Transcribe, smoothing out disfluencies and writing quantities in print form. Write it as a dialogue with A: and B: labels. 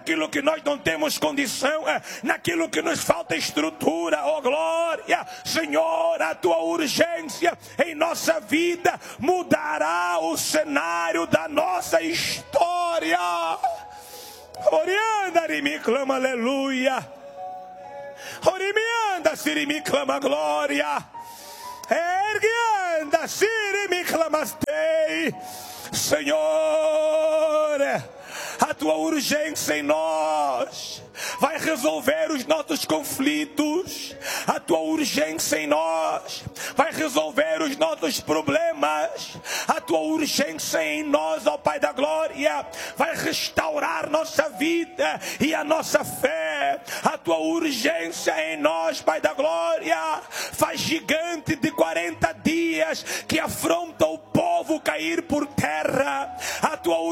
A: naquilo que nós não temos condição, naquilo que nos falta estrutura. Oh glória, Senhor, a tua urgência em nossa vida mudará o cenário da nossa história. Orianda, me clama aleluia. Orimianda, sirimi clama glória. Erguianda, sirimi clamastei. Senhor, a tua urgência em nós vai resolver os nossos conflitos. A tua urgência em nós vai resolver os nossos problemas. A tua urgência em nós, ó Pai da glória, vai restaurar nossa vida e a nossa fé. A tua urgência em nós, Pai da glória, faz gigante de 40 dias que afronta o povo cair por terra. A tua